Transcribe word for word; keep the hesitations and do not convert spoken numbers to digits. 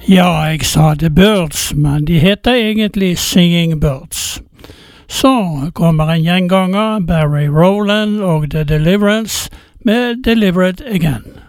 Ja, jeg sa The Birds, men de heter egentlig Singing Birds. Så kommer en gjenganger, Barry Rowland og The Deliverance med Delivered Again.